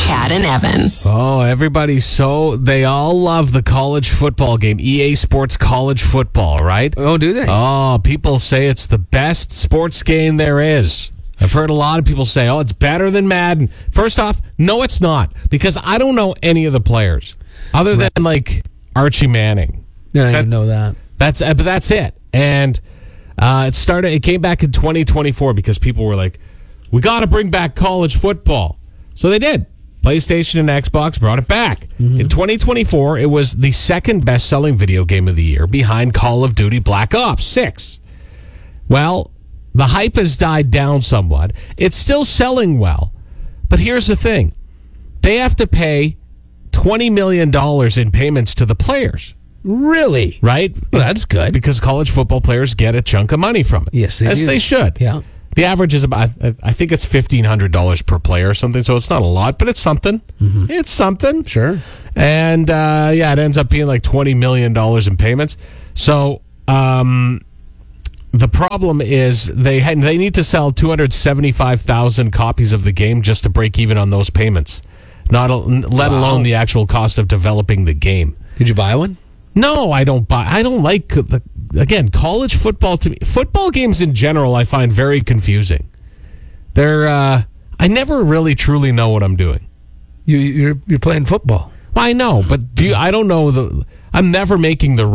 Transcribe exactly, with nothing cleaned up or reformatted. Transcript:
Chad and Evan. Oh, everybody's so, they all love the college football game. E A Sports College Football, right? Oh, do they? Oh, people say it's the best sports game there is. I've heard a lot of people say, oh, it's better than Madden. First off, no, it's not, because I don't know any of the players other than, like, Archie Manning. Yeah, I That- didn't know that. That's uh, but that's it. And uh, it started. It came back in twenty twenty-four because people were like, "We got to bring back college football." So they did. PlayStation and Xbox brought it back. Mm-hmm. In twenty twenty-four, it was the second best-selling video game of the year, behind Call of Duty Black Ops six. Well, the hype has died down somewhat. It's still selling well, but here's the thing: they have to pay twenty million dollars in payments to the players. Really? Right? Well, that's good. Because college football players get a chunk of money from it. Yes, they As do. they should. Yeah. The average is about, I I think it's fifteen hundred dollars per player or something, so it's not a lot, but it's something. Mm-hmm. It's something. Sure. And, uh, yeah, it ends up being like twenty million dollars in payments. So, um, the problem is they had, they need to sell two hundred seventy-five thousand copies of the game just to break even on those payments, not a, let Wow. alone the actual cost of developing the game. Did you buy one? No, I don't buy. I don't like the, again, college football. To me, football games in general, I find very confusing. They're. Uh, I never really truly know what I'm doing. You you're you're playing football. I know, but do you, I don't know the. I'm never making the